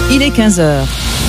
Il est 15h.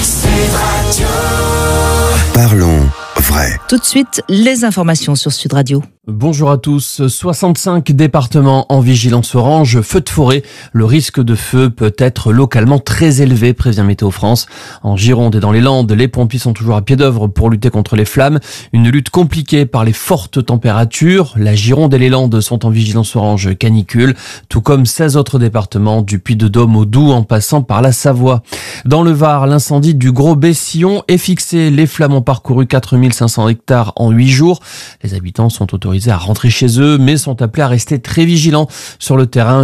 Parlons vrai. Tout de suite, les informations sur Sud Radio. Bonjour à tous. 65 départements en vigilance orange, feu de forêt. Le risque de feu peut être localement très élevé, prévient Météo France. En Gironde et dans les Landes, les pompiers sont toujours à pied d'œuvre pour lutter contre les flammes. Une lutte compliquée par les fortes températures. La Gironde et les Landes sont en vigilance orange canicule, tout comme 16 autres départements, du Puy-de-Dôme au Doubs en passant par la Savoie. Dans le Var, l'incendie du Gros Bessillon est fixé. Les flammes ont parcouru 4500 hectares en 8 jours. Les habitants sont autorisés à rentrer chez eux, mais sont appelés à rester très vigilants. Sur le terrain,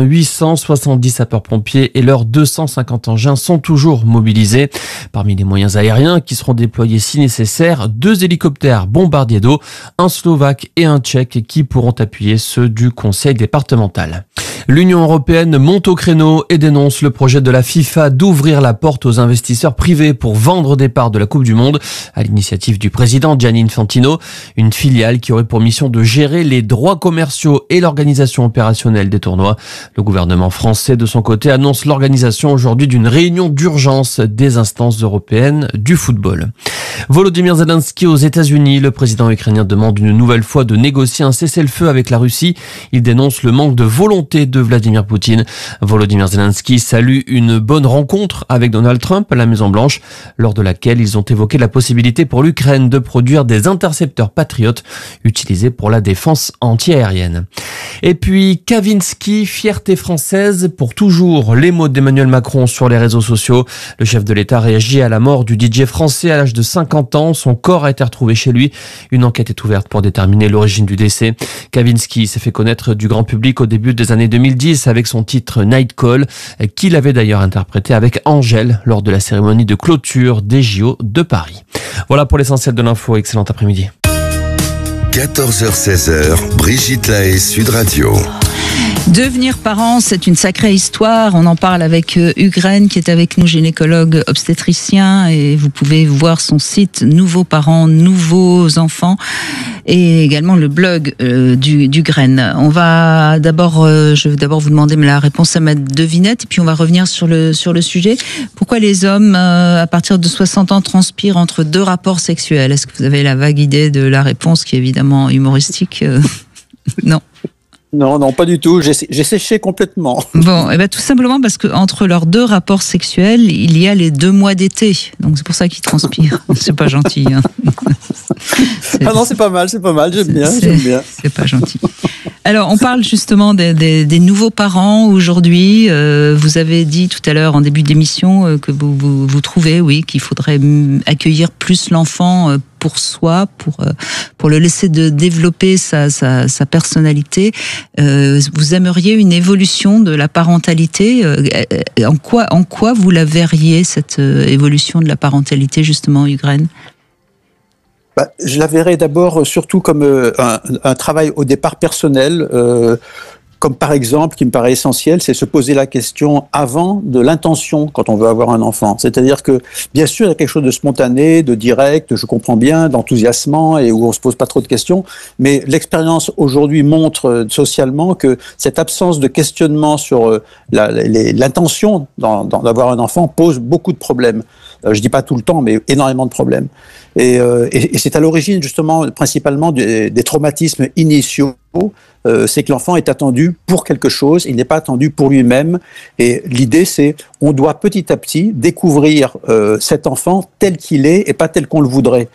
870 sapeurs-pompiers et leurs 250 engins sont toujours mobilisés. Parmi les moyens aériens qui seront déployés si nécessaire, 2 hélicoptères bombardiers d'eau, un slovaque et un tchèque qui pourront appuyer ceux du conseil départemental. L'Union européenne monte au créneau et dénonce le projet de la FIFA d'ouvrir la porte aux investisseurs privés pour vendre des parts de la Coupe du Monde à l'initiative du président Gianni Infantino, une filiale qui aurait pour mission de gérer les droits commerciaux et l'organisation opérationnelle des tournois. Le gouvernement français, de son côté, annonce l'organisation aujourd'hui d'une réunion d'urgence des instances européennes du football. Volodymyr Zelensky aux États-Unis. Le président ukrainien demande une nouvelle fois de négocier un cessez-le-feu avec la Russie. Il dénonce le manque de volonté de Vladimir Poutine. Volodymyr Zelensky salue une bonne rencontre avec Donald Trump à la Maison-Blanche, lors de laquelle ils ont évoqué la possibilité pour l'Ukraine de produire des intercepteurs patriotes utilisés pour la défense anti-aérienne. Et puis Kavinsky, fierté française pour toujours. Les mots d'Emmanuel Macron sur les réseaux sociaux. Le chef de l'État réagit à la mort du DJ français à l'âge de 50 ans. Son corps a été retrouvé chez lui. Une enquête est ouverte pour déterminer l'origine du décès. Kavinsky s'est fait connaître du grand public au début des années 2010 avec son titre Night Call, qu'il avait d'ailleurs interprété avec Angèle lors de la cérémonie de clôture des JO de Paris. Voilà pour l'essentiel de l'info. Excellent après-midi. 14h-16h, Brigitte Lahaie, Sud Radio. Devenir parent, c'est une sacrée histoire. On en parle avec Hugues qui est avec nous, gynécologue obstétricien, et vous pouvez voir son site Nouveaux parents, nouveaux enfants, et également le blog d'Hugues. On va je vais d'abord vous demander la réponse à ma devinette, et puis on va revenir sur le sujet. Pourquoi les hommes, à partir de 60 ans, transpirent entre 2 rapports sexuels? Est-ce que vous avez la vague idée de la réponse, qui est évidemment humoristique? Non. Non, pas du tout. J'ai séché complètement. Bon, et tout simplement parce que entre leurs 2 rapports sexuels, il y a les 2 mois d'été. Donc c'est pour ça qu'ils transpirent. C'est pas gentil. Hein. Ah non, c'est pas mal. J'aime bien. C'est pas gentil. Alors, on parle justement des nouveaux parents aujourd'hui. Vous avez dit tout à l'heure en début d'émission que vous trouvez, oui, qu'il faudrait accueillir plus l'enfant pour soi, pour le laisser développer sa personnalité. Vous aimeriez une évolution de la parentalité. En quoi vous la verriez, cette évolution de la parentalité, justement, Hugues? Je la verrais d'abord surtout comme un travail au départ personnel, comme par exemple, qui me paraît essentiel, c'est se poser la question avant de l'intention quand on veut avoir un enfant. C'est-à-dire que, bien sûr, il y a quelque chose de spontané, de direct, je comprends bien, d'enthousiasmant et où on se pose pas trop de questions, mais l'expérience aujourd'hui montre socialement que cette absence de questionnement sur l'intention d'avoir un enfant pose beaucoup de problèmes. Je dis pas tout le temps, mais énormément de problèmes. Et c'est à l'origine, justement, principalement des traumatismes initiaux. C'est que l'enfant est attendu pour quelque chose, il n'est pas attendu pour lui-même. Et l'idée, c'est on doit petit à petit découvrir cet enfant tel qu'il est et pas tel qu'on le voudrait.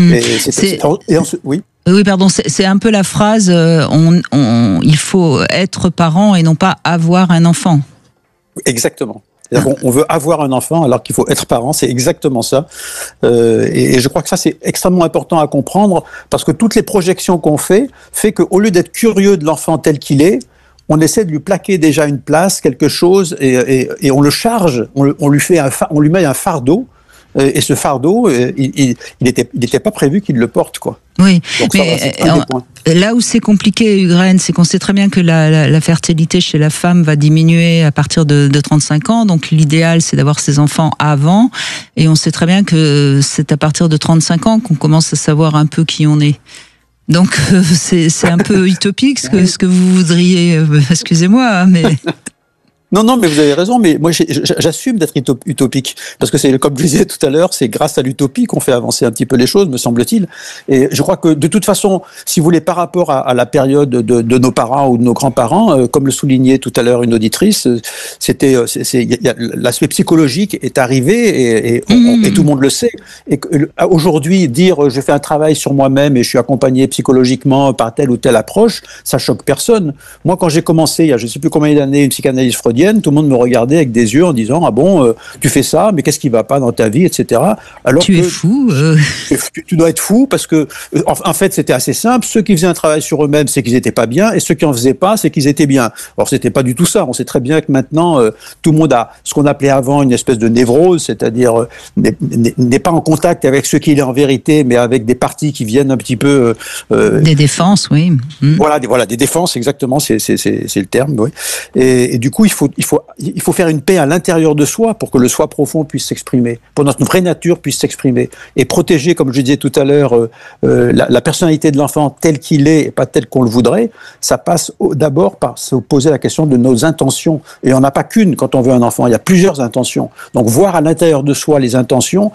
Oui. Oui, pardon, c'est un peu la phrase il faut être parent et non pas avoir un enfant. Exactement. On veut avoir un enfant alors qu'il faut être parent, c'est exactement ça. Et je crois que ça, c'est extrêmement important à comprendre parce que toutes les projections qu'on fait qu'au lieu d'être curieux de l'enfant tel qu'il est, on essaie de lui plaquer déjà une place, quelque chose, et on le charge, on lui met un fardeau. Et ce fardeau, il n'était pas prévu qu'il le porte, quoi. Oui, donc, mais là où c'est compliqué, Hugues, c'est qu'on sait très bien que la fertilité chez la femme va diminuer à partir de 35 ans. Donc l'idéal, c'est d'avoir ses enfants avant. Et on sait très bien que c'est à partir de 35 ans qu'on commence à savoir un peu qui on est. Donc c'est un peu utopique ce que vous voudriez. Excusez-moi, mais... Non, mais vous avez raison, mais moi j'assume d'être utopique, parce que c'est, comme je disais tout à l'heure, c'est grâce à l'utopie qu'on fait avancer un petit peu les choses, me semble-t-il. Et je crois que de toute façon, si vous voulez, par rapport à la période de nos parents ou de nos grands-parents, comme le soulignait tout à l'heure une auditrice, l'aspect psychologique est arrivé et tout le monde le sait. Et aujourd'hui, dire je fais un travail sur moi-même et je suis accompagné psychologiquement par telle ou telle approche, ça choque personne. Moi, quand j'ai commencé, il y a je ne sais plus combien d'années, une psychanalyse freudienne, tout le monde me regardait avec des yeux en disant ah bon, tu fais ça, mais qu'est-ce qui va pas dans ta vie, etc. Alors tu es fou. Tu dois être fou parce que en fait c'était assez simple. Ceux qui faisaient un travail sur eux-mêmes, c'est qu'ils étaient pas bien, et ceux qui en faisaient pas, c'est qu'ils étaient bien. Or c'était pas du tout ça. On sait très bien que maintenant tout le monde a ce qu'on appelait avant une espèce de névrose, c'est-à-dire n'est pas en contact avec ce qu'il est en vérité, mais avec des parties qui viennent un petit peu des défenses, oui. Voilà, des défenses, exactement, c'est le terme. Oui. Et du coup, il faut faire une paix à l'intérieur de soi pour que le soi profond puisse s'exprimer, pour que notre vraie nature puisse s'exprimer, et protéger, comme je disais tout à l'heure, la personnalité de l'enfant telle qu'il est et pas telle qu'on le voudrait. Ça passe d'abord par se poser la question de nos intentions. Et on n'a pas qu'une quand on veut un enfant, il y a plusieurs intentions. Donc voir à l'intérieur de soi les intentions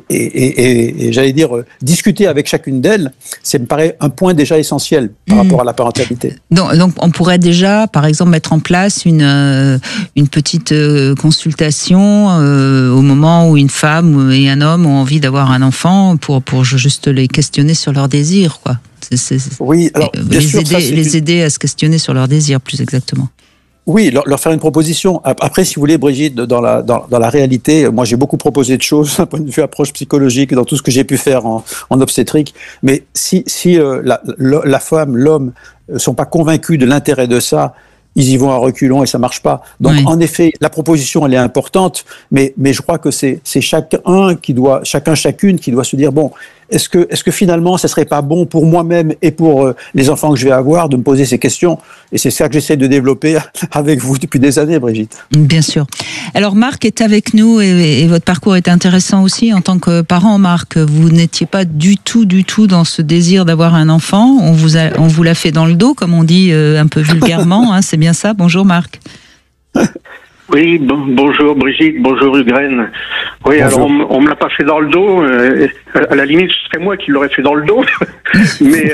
et j'allais dire discuter avec chacune d'elles, ça me paraît un point déjà essentiel par rapport à la parentalité. Donc on pourrait déjà, par exemple, mettre en place une petite consultation au moment où une femme et un homme ont envie d'avoir un enfant pour juste les questionner sur leurs désirs, quoi. Oui, alors bien sûr, les aider à se questionner sur leurs désirs, plus exactement. Oui, leur faire une proposition. Après, si vous voulez, Brigitte, dans la réalité, moi j'ai beaucoup proposé de choses d'un point de vue approche psychologique dans tout ce que j'ai pu faire en obstétrique. Mais si la femme, l'homme sont pas convaincus de l'intérêt de ça, ils y vont à reculons et ça marche pas. Donc, oui. En effet, la proposition, elle est importante, mais je crois que c'est chacune qui doit se dire, bon, est-ce que finalement, ça serait pas bon pour moi-même et pour les enfants que je vais avoir de me poser ces questions? Et c'est ça que j'essaie de développer avec vous depuis des années, Brigitte. Bien sûr. Alors, Marc est avec nous et votre parcours est intéressant aussi en tant que parent. Marc, vous n'étiez pas du tout dans ce désir d'avoir un enfant. On vous l'a fait dans le dos, comme on dit un peu vulgairement. Hein, c'est bien ça. Bonjour, Marc. Oui, bonjour Brigitte, bonjour Ugraine. Oui, bonjour. Alors on me l'a pas fait dans le dos. À la limite, ce serait moi qui l'aurais fait dans le dos, mais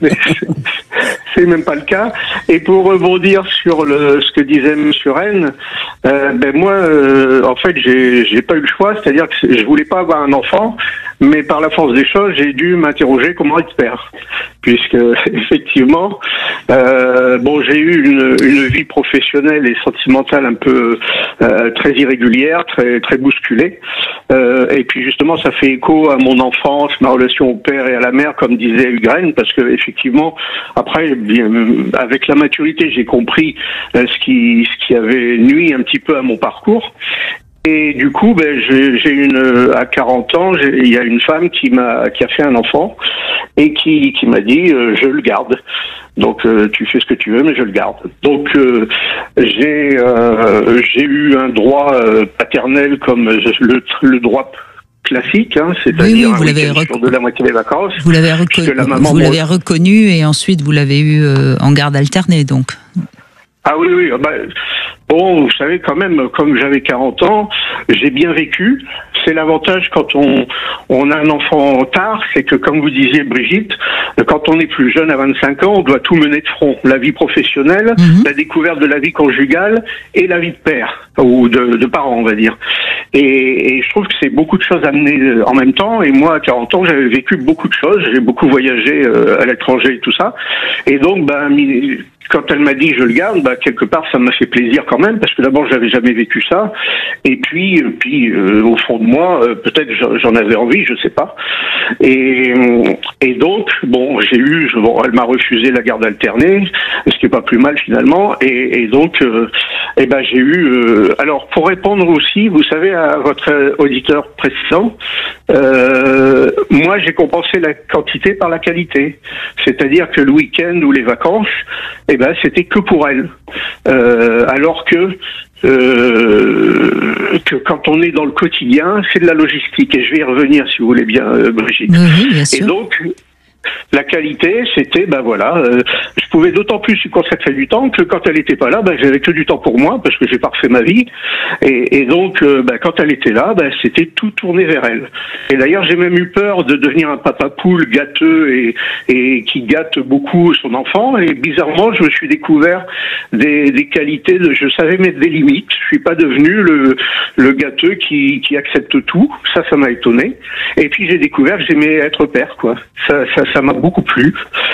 c'est même pas le cas. Et pour rebondir sur ce que disait Monsieur Rennes, moi, en fait, j'ai pas eu le choix. C'est-à-dire que je voulais pas avoir un enfant, mais par la force des choses, j'ai dû m'interroger comment être père, puisque effectivement, j'ai eu une vie professionnelle et sentimentale un peu très irrégulière, très bousculée, et puis justement ça fait écho à mon enfance, ma relation au père et à la mère, comme disait Ugraine, parce que effectivement après, avec la maturité, j'ai compris ce qui avait nui un petit peu à mon parcours. Et du coup, j'ai à 40 ans, il y a une femme qui a fait un enfant et qui m'a dit je le garde. Donc tu fais ce que tu veux, mais je le garde. Donc j'ai eu un droit paternel comme le droit classique, hein, c'est-à-dire vous l'avez de la moitié des vacances. Vous l'avez reconnu et ensuite vous l'avez eu en garde alternée, donc. Ah oui. Bon, vous savez, quand même, comme j'avais 40 ans, j'ai bien vécu. C'est l'avantage quand on a un enfant tard, c'est que, comme vous disiez, Brigitte, quand on est plus jeune, à 25 ans, on doit tout mener de front. La vie professionnelle, la découverte de la vie conjugale et la vie de père, ou de parent, on va dire. Et je trouve que c'est beaucoup de choses à mener en même temps. Et moi, à 40 ans, j'avais vécu beaucoup de choses. J'ai beaucoup voyagé à l'étranger et tout ça. Et donc, quand elle m'a dit je le garde, quelque part ça m'a fait plaisir quand même, parce que d'abord j'avais jamais vécu ça, et puis au fond de moi peut-être j'en avais envie, je sais pas. Et donc elle m'a refusé la garde alternée, ce qui est pas plus mal finalement, et donc j'ai eu alors pour répondre aussi, vous savez, à votre auditeur précédent, moi j'ai compensé la quantité par la qualité, c'est-à-dire que le week-end ou les vacances, c'était que pour elle. Alors que quand on est dans le quotidien, c'est de la logistique. Et je vais y revenir, si vous voulez bien, Brigitte. Oui, bien sûr. Et donc, La qualité, c'était, je pouvais d'autant plus y consacrer du temps que quand elle était pas là, j'avais que du temps pour moi parce que j'ai pas refait ma vie. Et donc, quand elle était là, c'était tout tourné vers elle. Et d'ailleurs, j'ai même eu peur de devenir un papa poule gâteux et qui gâte beaucoup son enfant. Et bizarrement, je me suis découvert des qualités je savais mettre des limites. Je suis pas devenu le gâteux qui accepte tout. Ça m'a étonné. Et puis j'ai découvert que j'aimais être père, quoi. Ça m'a beaucoup plu.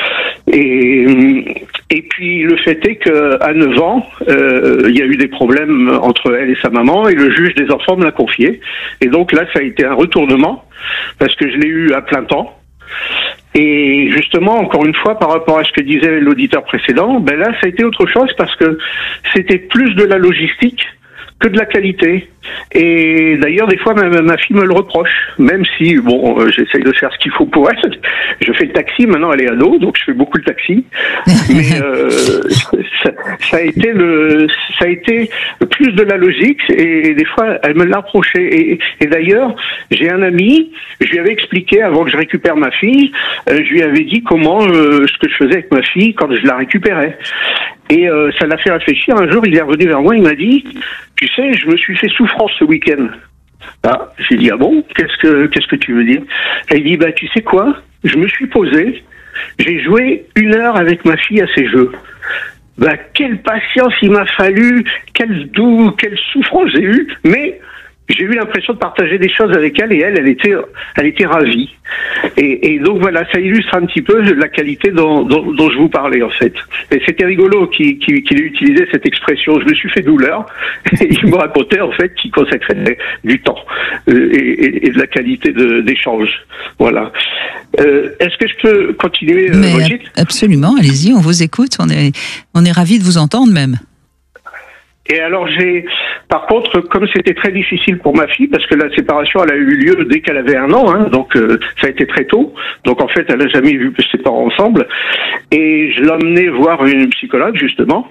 Et puis le fait est qu'à 9 ans, il y a eu des problèmes entre elle et sa maman, et le juge des enfants me l'a confié. Et donc là, ça a été un retournement, parce que je l'ai eu à plein temps. Et justement, encore une fois, par rapport à ce que disait l'auditeur précédent, là, ça a été autre chose, parce que c'était plus de la logistique que de la qualité. Et d'ailleurs, des fois, ma fille me le reproche, même si, j'essaye de faire ce qu'il faut pour elle. Je fais le taxi, maintenant elle est ado, donc je fais beaucoup le taxi. Mais ça a été plus de la logique, et des fois, elle me l'a reproché. Et d'ailleurs, j'ai un ami, je lui avais expliqué, avant que je récupère ma fille, je lui avais dit ce que je faisais avec ma fille quand je la récupérais. Et ça l'a fait réfléchir. Un jour, il est revenu vers moi, il m'a dit, tu sais, je me suis fait souffrance ce week-end. J'ai dit, ah bon, qu'est-ce que tu veux dire? Et il dit, tu sais quoi, je me suis posé, j'ai joué 1 heure avec ma fille à ces jeux. Quelle patience il m'a fallu, quelle souffrance j'ai eue, mais j'ai eu l'impression de partager des choses avec elle, et elle était ravie. Et donc voilà, ça illustre un petit peu la qualité dont je vous parlais, en fait. Et c'était rigolo qu'il ait utilisé cette expression, je me suis fait douleur, et il me racontait en fait qu'il consacrait du temps et de la qualité d'échange. Voilà. Est-ce que je peux continuer, Brigitte ? Absolument, allez-y, on vous écoute, on est ravis de vous entendre même. Et alors par contre, comme c'était très difficile pour ma fille, parce que la séparation, elle a eu lieu dès qu'elle avait 1 an, donc ça a été très tôt. Donc en fait, elle n'a jamais vu ses parents ensemble. Et je l'emmenais voir une psychologue, justement.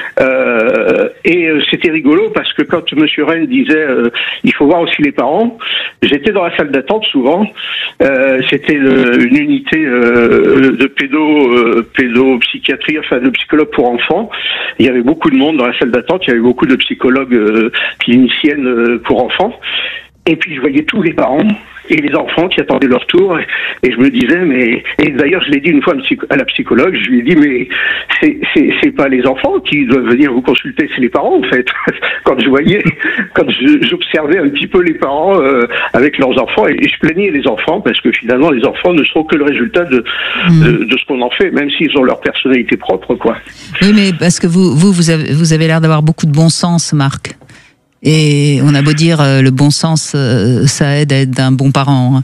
Et c'était rigolo parce que quand Monsieur Rennes disait il faut voir aussi les parents, j'étais dans la salle d'attente souvent. C'était une unité de pédopsychiatrie, enfin de psychologue pour enfants. Il y avait beaucoup de monde dans la salle d'attente. Il y avait beaucoup de psychologues cliniciennes pour enfants. Et puis je voyais tous les parents et les enfants qui attendaient leur tour, et je me disais, et d'ailleurs je l'ai dit une fois à la psychologue, je lui ai dit, mais c'est pas les enfants qui doivent venir vous consulter, c'est les parents en fait. Quand j'observais un petit peu les parents avec leurs enfants, et je plaignais les enfants, parce que finalement les enfants ne sont que le résultat de ce qu'on en fait, même s'ils ont leur personnalité propre, quoi. Oui, mais parce que vous avez l'air d'avoir beaucoup de bon sens, Marc. Et on a beau dire, le bon sens, ça aide à être un bon parent.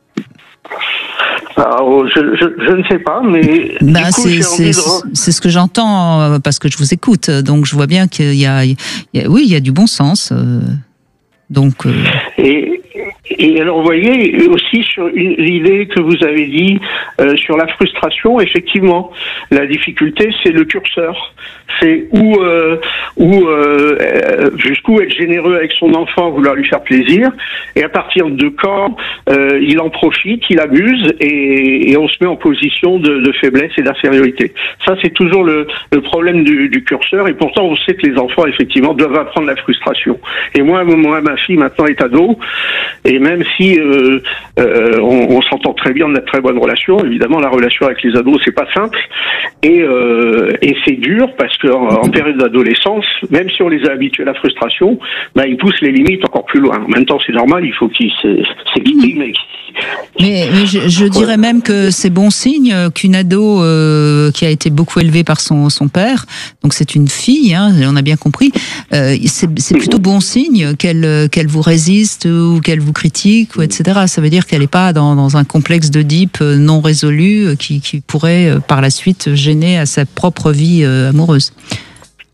Alors, je ne sais pas, mais c'est ce que j'entends parce que je vous écoute. Donc je vois bien qu'il y a du bon sens. Et alors, vous voyez, aussi sur l'idée que vous avez dit sur la frustration, effectivement, la difficulté, c'est le curseur. C'est jusqu'où être généreux avec son enfant, vouloir lui faire plaisir, et à partir de quand il en profite, il abuse, et on se met en position de faiblesse et d'infériorité. Ça, c'est toujours le problème du curseur, et pourtant, on sait que les enfants, effectivement, doivent apprendre la frustration. Et moi, ma fille, maintenant, est ado, et même si on s'entend très bien, on a de très bonnes relations, évidemment la relation avec les ados c'est pas simple, et c'est dur parce qu'en période d'adolescence, même si on les a habitués à la frustration, ils poussent les limites encore plus loin. En même temps c'est normal, il faut qu'ils s'expriment. Mais je dirais même que c'est bon signe qu'une ado qui a été beaucoup élevée par son père, donc c'est une fille, on a bien compris, c'est plutôt bon signe qu'elle vous résiste ou qu'elle vous critique, ou etc. Ça veut dire qu'elle n'est pas dans un complexe d'Oedipe non résolu qui pourrait par la suite gêner à sa propre vie amoureuse.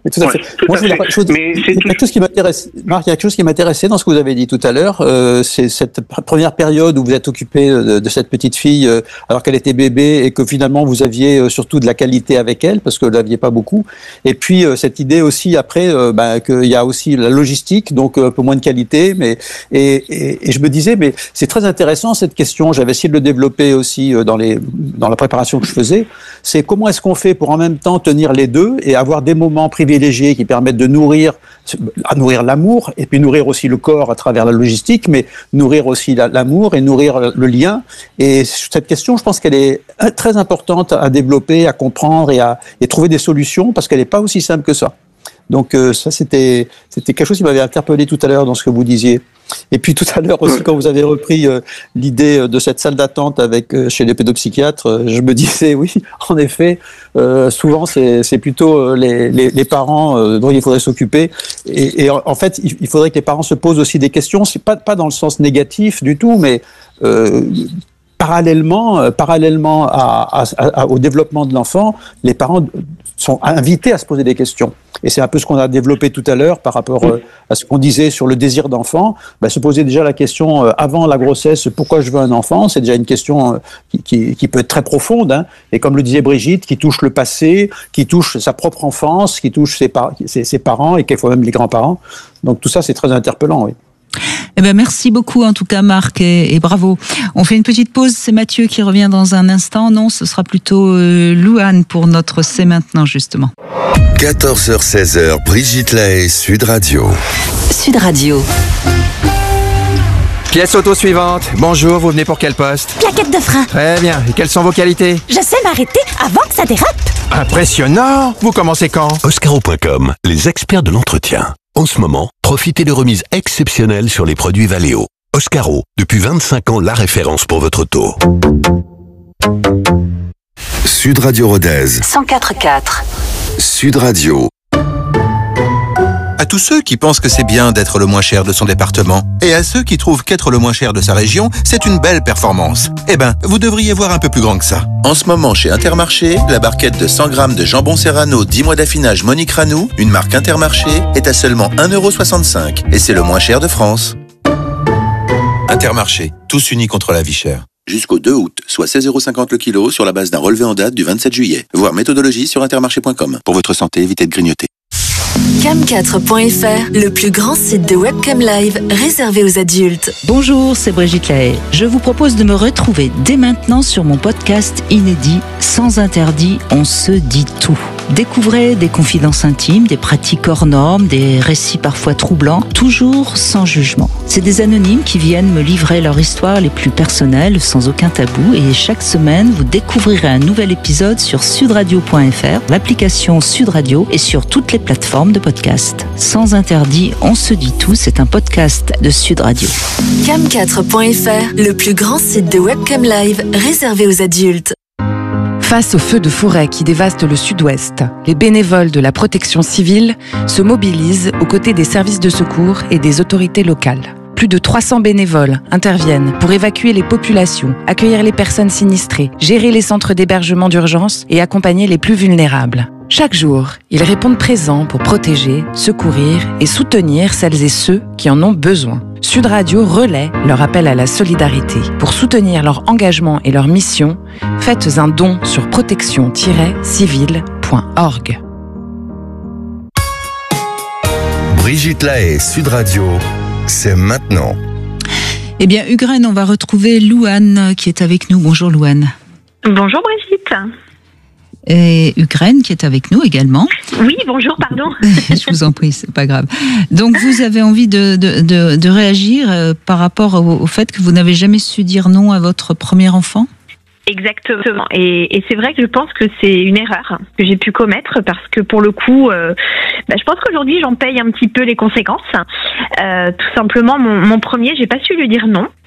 Tout à fait. Moi, il y a quelque chose qui m'intéresse, Marc, il y a quelque chose qui m'intéressait dans ce que vous avez dit tout à l'heure. C'est cette première période où vous êtes occupé de cette petite fille alors qu'elle était bébé et que finalement vous aviez surtout de la qualité avec elle parce que vous l'aviez pas beaucoup. Et puis cette idée aussi après qu'il y a aussi la logistique, donc un peu moins de qualité, mais et je me disais mais c'est très intéressant cette question. J'avais essayé de le développer aussi dans la préparation que je faisais. C'est comment est-ce qu'on fait pour en même temps tenir les deux et avoir des moments privilégiés qui permettent de nourrir l'amour et puis nourrir aussi le corps à travers la logistique, mais nourrir aussi l'amour et nourrir le lien. Et cette question, je pense qu'elle est très importante à développer, à comprendre et trouver des solutions parce qu'elle n'est pas aussi simple que ça. Donc ça, c'était quelque chose qui m'avait interpellé tout à l'heure dans ce que vous disiez. Et puis tout à l'heure aussi, quand vous avez repris l'idée de cette salle d'attente chez les pédopsychiatres, je me disais oui, en effet, souvent c'est plutôt les parents dont il faudrait s'occuper. Et en fait, il faudrait que les parents se posent aussi des questions. C'est pas dans le sens négatif du tout, mais parallèlement au développement de l'enfant, les parents sont invités à se poser des questions. Et c'est un peu ce qu'on a développé tout à l'heure par rapport à ce qu'on disait sur le désir d'enfant. Se poser déjà la question avant la grossesse, pourquoi je veux un enfant, c'est déjà une question qui peut être très profonde. Hein, et comme le disait Brigitte, qui touche le passé, qui touche sa propre enfance, qui touche ses parents et quelquefois même les grands-parents. Donc tout ça, c'est très interpellant, oui. Eh ben, merci beaucoup en tout cas Marc et bravo. On fait une petite pause, c'est Mathieu qui revient dans un instant. Non, ce sera plutôt Louane pour notre C'est maintenant justement. 14h-16h, Brigitte Lahaie, Sud Radio. Sud Radio. Pièce auto suivante. Bonjour, vous venez pour quel poste? Plaquette de frein. Très bien. Et quelles sont vos qualités? Je sais m'arrêter avant que ça dérape. Impressionnant. Vous commencez quand? Oscaro.com, les experts de l'entretien. En ce moment, profitez de remises exceptionnelles sur les produits Valeo. Oscaro, depuis 25 ans, la référence pour votre auto. Sud Radio Rodez. 104.4. Sud Radio. À tous ceux qui pensent que c'est bien d'être le moins cher de son département, et à ceux qui trouvent qu'être le moins cher de sa région, c'est une belle performance. Eh ben, vous devriez voir un peu plus grand que ça. En ce moment, chez Intermarché, la barquette de 100 grammes de jambon Serrano 10 mois d'affinage Monique Ranou, une marque Intermarché, est à seulement 1,65 €. Et c'est le moins cher de France. Intermarché, tous unis contre la vie chère. Jusqu'au 2 août, soit 16,50 € le kilo sur la base d'un relevé en date du 27 juillet. Voir méthodologie sur intermarché.com. Pour votre santé, évitez de grignoter. Cam4.fr, le plus grand site de webcam live réservé aux adultes. Bonjour, c'est Brigitte Lahaie. Je vous propose de me retrouver dès maintenant sur mon podcast inédit Sans interdit, on se dit tout. Découvrez des confidences intimes, des pratiques hors normes, des récits parfois troublants, toujours sans jugement. C'est des anonymes qui viennent me livrer leur histoire les plus personnelles, sans aucun tabou. Et chaque semaine, vous découvrirez un nouvel épisode sur sudradio.fr, l'application Sud Radio et sur toutes les plateformes de podcast. Sans interdit, on se dit tout, c'est un podcast de Sud Radio. Cam4.fr, le plus grand site de webcam live réservé aux adultes. Face aux feux de forêt qui dévastent le sud-ouest, les bénévoles de la protection civile se mobilisent aux côtés des services de secours et des autorités locales. Plus de 300 bénévoles interviennent pour évacuer les populations, accueillir les personnes sinistrées, gérer les centres d'hébergement d'urgence et accompagner les plus vulnérables. Chaque jour, ils répondent présents pour protéger, secourir et soutenir celles et ceux qui en ont besoin. Sud Radio relaie leur appel à la solidarité. Pour soutenir leur engagement et leur mission, faites un don sur protection-civile.org. Brigitte Lahaie, Sud Radio, c'est maintenant. Eh bien, Ukraine, on va retrouver Louane qui est avec nous. Bonjour Louane. Bonjour Brigitte. Et Ukraine qui est avec nous également. Oui, bonjour, pardon. Je vous en prie, c'est pas grave. Donc vous avez envie de réagir par rapport au fait que vous n'avez jamais su dire non à votre premier enfant ? Exactement. Et c'est vrai que je pense que c'est une erreur que j'ai pu commettre parce que pour le coup, je pense qu'aujourd'hui j'en paye un petit peu les conséquences. Tout simplement, mon premier, j'ai pas su lui dire non.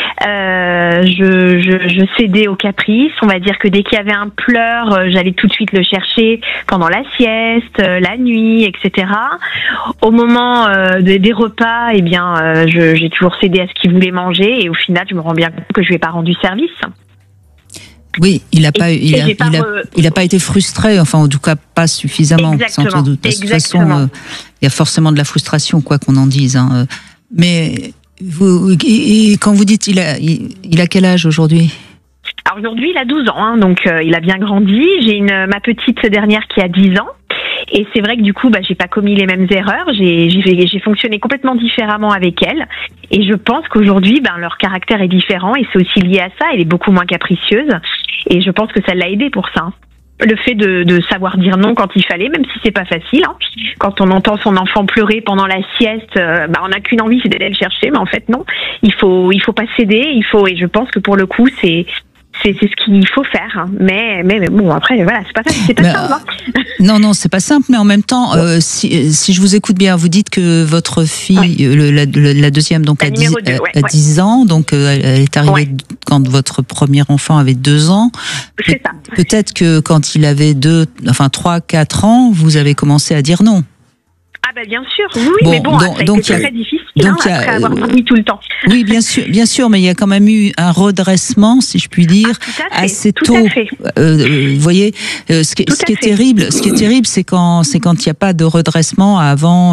Je cédais aux caprices. On va dire que dès qu'il y avait un pleur, j'allais tout de suite le chercher pendant la sieste, la nuit, etc. Au moment des repas, eh bien, j'ai toujours cédé à ce qu'il voulait manger et au final, je me rends bien compte que je lui ai pas rendu service. Oui, il n'a pas été frustré, enfin en tout cas pas suffisamment. Exactement. Sans doute. De toute façon, il y a forcément de la frustration, quoi qu'on en dise. Hein. Mais quand vous dites, il a quel âge aujourd'hui ? Alors aujourd'hui, il a 12 ans, hein, donc il a bien grandi. J'ai ma petite dernière qui a 10 ans. Et c'est vrai que du coup, j'ai pas commis les mêmes erreurs. J'ai fonctionné complètement différemment avec elle. Et je pense qu'aujourd'hui, leur caractère est différent. Et c'est aussi lié à ça. Elle est beaucoup moins capricieuse. Et je pense que ça l'a aidée pour ça. Le fait de savoir dire non quand il fallait, même si c'est pas facile. Hein. Quand on entend son enfant pleurer pendant la sieste, on n'a qu'une envie, c'est d'aller le chercher. Mais en fait, non. Il faut pas céder. Et je pense que pour le coup, c'est ce qu'il faut faire, hein. Mais bon, après, voilà, c'est pas simple. Hein. Non, c'est pas simple, mais en même temps, si je vous écoute bien, vous dites que votre fille, la deuxième, donc a 10 ans, donc elle est arrivée quand votre premier enfant avait 2 ans. C'est ça. Peut-être que quand il avait 3, 4 ans, vous avez commencé à dire non. Ah bien sûr, oui, mais bon, ça a été très difficile après avoir dormi tout le temps. Oui, bien sûr, mais il y a quand même eu un redressement, si je puis dire, assez tôt. Vous voyez, ce qui est terrible, c'est quand il n'y a pas de redressement avant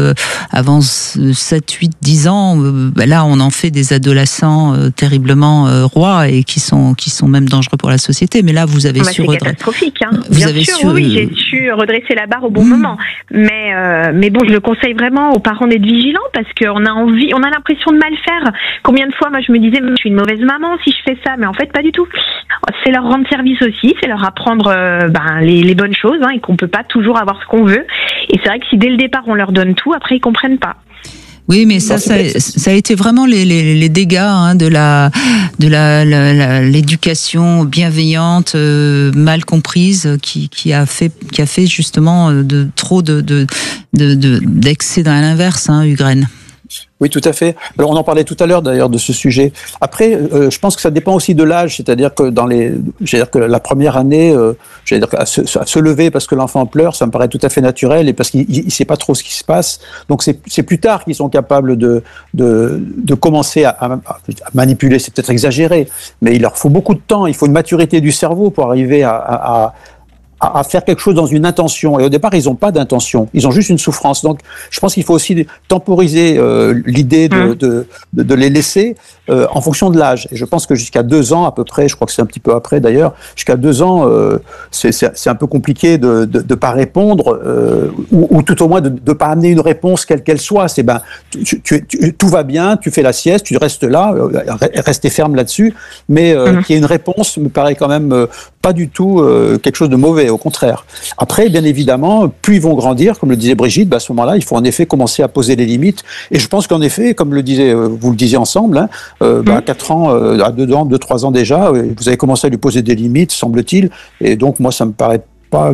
7, 8, 10 ans. Là, on en fait des adolescents terriblement rois et qui sont même dangereux pour la société. Mais là, vous avez su redresser. C'est catastrophique, hein. Bien sûr, oui, j'ai su redresser la barre au bon moment. Mais bon, je le conseille vraiment aux parents d'être vigilants parce qu'on a l'impression de mal faire. Combien de fois, moi, je me disais, je suis une mauvaise maman si je fais ça, mais en fait, pas du tout. C'est leur rendre service aussi, c'est leur apprendre les bonnes choses, hein, et qu'on peut pas toujours avoir ce qu'on veut. Et c'est vrai que si dès le départ on leur donne tout, après ils comprennent pas. Oui, mais ça a été vraiment les dégâts de l'éducation bienveillante, mal comprise, qui a fait justement trop d'excès dans l'inverse, Ugraine. Oui, tout à fait. Alors, on en parlait tout à l'heure d'ailleurs de ce sujet. Après, je pense que ça dépend aussi de l'âge, c'est-à-dire que que la première année, à se lever parce que l'enfant pleure, ça me paraît tout à fait naturel et parce qu'il sait pas trop ce qui se passe. Donc c'est plus tard qu'ils sont capables de commencer à manipuler. C'est peut-être exagéré, mais il leur faut beaucoup de temps. Il faut une maturité du cerveau pour arriver à faire quelque chose dans une intention. Et au départ, ils n'ont pas d'intention. Ils ont juste une souffrance. Donc, je pense qu'il faut aussi temporiser l'idée de les laisser en fonction de l'âge. Et je pense que jusqu'à 2 ans, à peu près, je crois que c'est un petit peu après d'ailleurs, jusqu'à 2 ans, c'est un peu compliqué de pas répondre ou tout au moins de pas amener une réponse quelle qu'elle soit. C'est tout va bien, tu fais la sieste, tu restes là, restez ferme là-dessus, mais qu'il y ait une réponse me paraît quand même pas du tout quelque chose de mauvais. Au contraire. Après, bien évidemment, plus ils vont grandir, comme le disait Brigitte, à ce moment-là, il faut en effet commencer à poser les limites. Et je pense qu'en effet, comme vous le disiez ensemble, à 4 ans, à 2 ans, 2-3 ans déjà, vous avez commencé à lui poser des limites, semble-t-il. Et donc, moi, ça me paraît pas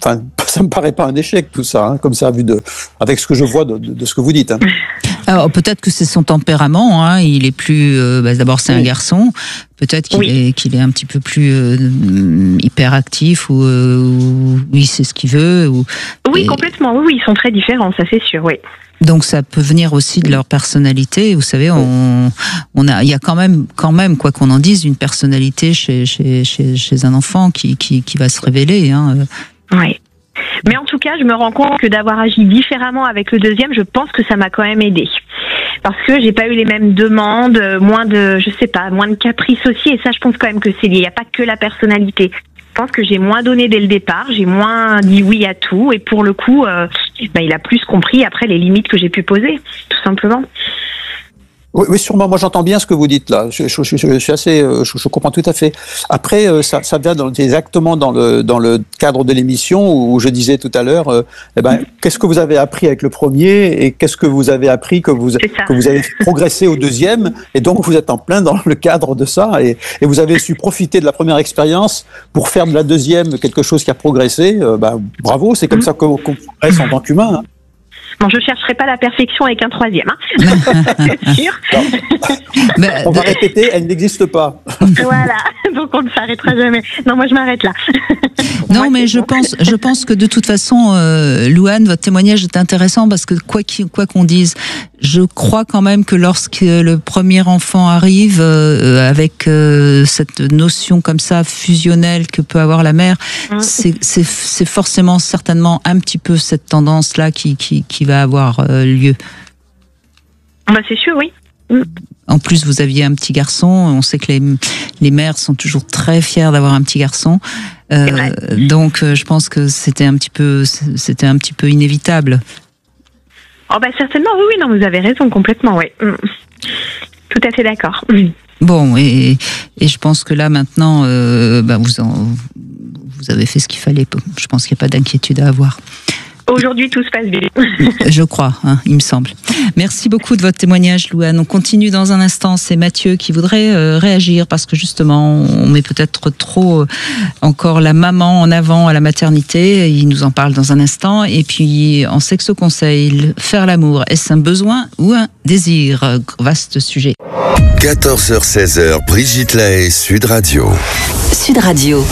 un échec tout ça, comme ça, avec ce que je vois de ce que vous dites. Alors peut-être que c'est son tempérament, il est plus. D'abord, c'est un garçon. Peut-être qu'il est un petit peu plus hyperactif ou il sait ce qu'il veut. Oui, complètement. Oui, ils sont très différents, ça c'est sûr. Oui. Donc ça peut venir aussi de leur personnalité. Vous savez, il y a quand même, quoi qu'on en dise, une personnalité chez un enfant qui va se révéler. Oui. Mais en tout cas, je me rends compte que d'avoir agi différemment avec le deuxième, je pense que ça m'a quand même aidé. Parce que j'ai pas eu les mêmes demandes, moins de caprices aussi. Et ça, je pense quand même que c'est lié. Il n'y a pas que la personnalité. Je pense que j'ai moins donné dès le départ, j'ai moins dit oui à tout. Et pour le coup, il a plus compris après les limites que j'ai pu poser, tout simplement. Oui, sûrement. Moi, j'entends bien ce que vous dites là. Je suis assez, je comprends tout à fait. Après, ça vient exactement dans le cadre de l'émission où je disais tout à l'heure, qu'est-ce que vous avez appris avec le premier et qu'est-ce que vous avez appris que vous avez progressé au deuxième, et donc vous êtes en plein dans le cadre de ça et vous avez su profiter de la première expérience pour faire de la deuxième quelque chose qui a progressé. Bravo, c'est comme ça qu'on progresse en tant qu'humain. Bon, je chercherai pas la perfection avec un troisième, hein. C'est sûr. On va répéter, elle n'existe pas. Voilà, donc on ne s'arrêtera jamais. Non, moi je m'arrête là. Non, mais je pense que de toute façon, Louane, votre témoignage est intéressant parce que quoi qu'on dise, je crois quand même que lorsque le premier enfant arrive avec cette notion comme ça fusionnelle que peut avoir la mère, c'est forcément certainement un petit peu cette tendance-là qui va avoir lieu. Bah c'est sûr, oui. En plus, vous aviez un petit garçon. On sait que les mères sont toujours très fières d'avoir un petit garçon. Donc, je pense que c'était un petit peu inévitable. Oh bah certainement, oui, non, vous avez raison complètement, oui. Tout à fait d'accord. Bon, et je pense que là maintenant, vous avez fait ce qu'il fallait. Je pense qu'il n'y a pas d'inquiétude à avoir. Aujourd'hui, tout se passe bien. Je crois, il me semble. Merci beaucoup de votre témoignage, Louane. On continue dans un instant. C'est Mathieu qui voudrait réagir parce que justement, on met peut-être trop encore la maman en avant à la maternité. Il nous en parle dans un instant. Et puis, en sexo conseil, faire l'amour, est-ce un besoin ou un désir? Vaste sujet. 14h-16h, Brigitte Lahaie, Sud Radio. Sud Radio.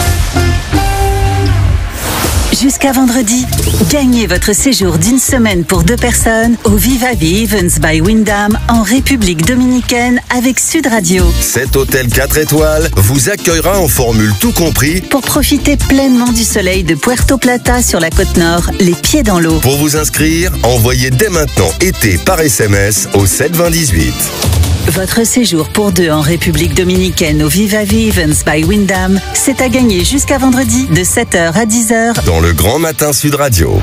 Jusqu'à vendredi, gagnez votre séjour d'une semaine pour 2 personnes au Viva Events by Wyndham en République Dominicaine avec Sud Radio. Cet hôtel 4 étoiles vous accueillera en formule tout compris pour profiter pleinement du soleil de Puerto Plata sur la côte nord, les pieds dans l'eau. Pour vous inscrire, envoyez dès maintenant été par SMS au 72018. Votre séjour pour 2 en République Dominicaine au Viva Events by Wyndham, c'est à gagner jusqu'à vendredi de 7h à 10h dans le Grand Matin Sud Radio.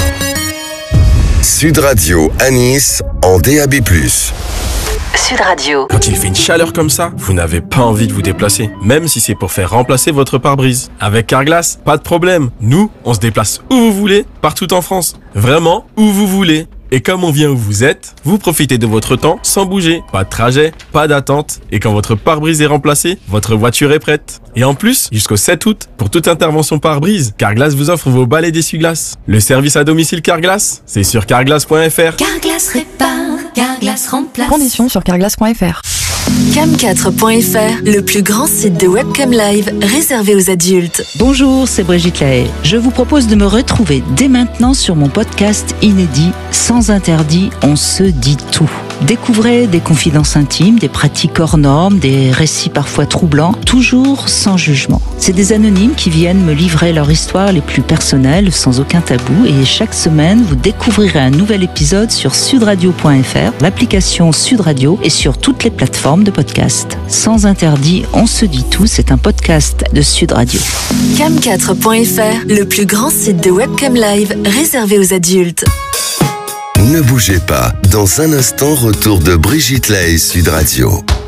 Sud Radio à Nice en DAB+. Sud Radio. Quand il fait une chaleur comme ça, vous n'avez pas envie de vous déplacer, même si c'est pour faire remplacer votre pare-brise. Avec Carglass, pas de problème. Nous, on se déplace où vous voulez, partout en France. Vraiment, où vous voulez. Et comme on vient où vous êtes, vous profitez de votre temps sans bouger. Pas de trajet, pas d'attente. Et quand votre pare-brise est remplacé, votre voiture est prête. Et en plus, jusqu'au 7 août, pour toute intervention pare-brise, Carglass vous offre vos balais d'essuie-glace. Le service à domicile Carglass, c'est sur carglass.fr. Carglass répare, Carglass remplace. Conditions sur carglass.fr. Cam4.fr, le plus grand site de webcam live réservé aux adultes. Bonjour, c'est Brigitte Lahaie. Je vous propose de me retrouver dès maintenant sur mon podcast inédit Sans interdit, on se dit tout. Découvrez des confidences intimes, des pratiques hors normes, des récits parfois troublants, toujours sans jugement. C'est des anonymes qui viennent me livrer leur histoire les plus personnelles, sans aucun tabou, et chaque semaine, vous découvrirez un nouvel épisode sur sudradio.fr, l'application Sud Radio et sur toutes les plateformes de podcast. Sans interdit, on se dit tout, c'est un podcast de Sud Radio. Cam4.fr, le plus grand site de webcam live réservé aux adultes. Ne bougez pas, dans un instant, retour de Brigitte Lahaie, Sud Radio.